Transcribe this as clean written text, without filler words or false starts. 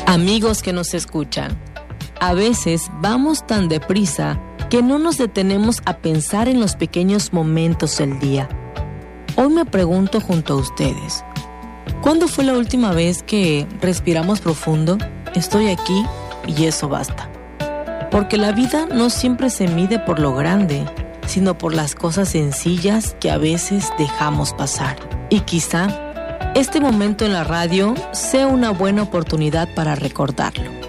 Amigos que nos escuchan, a veces vamos tan deprisa que no nos detenemos a pensar en los pequeños momentos del día. Hoy me pregunto junto a ustedes, ¿cuándo fue la última vez que respiramos profundo? Estoy aquí y eso basta. Porque la vida no siempre se mide por lo grande, sino por las cosas sencillas que a veces dejamos pasar. Y quizá este momento en la radio sea una buena oportunidad para recordarlo.